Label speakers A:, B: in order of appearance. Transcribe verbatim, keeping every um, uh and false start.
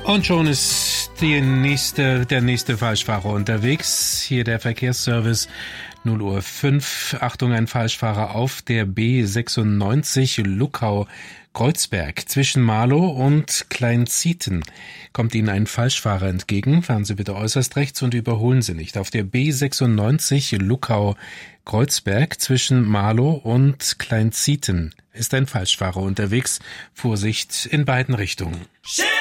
A: Und schon ist die nächste, der nächste Falschfahrer unterwegs. Hier der Verkehrsservice null Uhr fünf. Achtung, ein Falschfahrer auf der B sechsundneunzig Luckau-Kreuzberg. Zwischen Marlow und Kleinzieten kommt Ihnen ein Falschfahrer entgegen. Fahren Sie bitte äußerst rechts und überholen Sie nicht. Auf der B sechsundneunzig Luckau-Kreuzberg zwischen Marlow und Kleinzieten ist ein Falschfahrer unterwegs. Vorsicht in beiden Richtungen. Shit!